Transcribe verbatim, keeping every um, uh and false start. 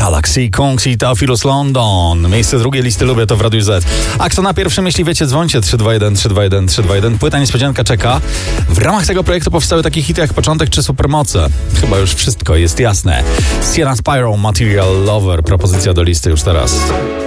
Galaxy, Kungs i Theophilus London. Miejsce drugie listy Lubię to w Radiu Z. A kto na pierwszym, jeśli wiecie, dzwońcie trzy dwa jeden trzy dwa jeden trzy dwa jeden. Płyta niespodzianka czeka. W ramach tego projektu powstały takie hity jak Początek czy Supermoce. Chyba już wszystko jest jasne. Sierra Spyro, Material Lover. Propozycja do listy już teraz.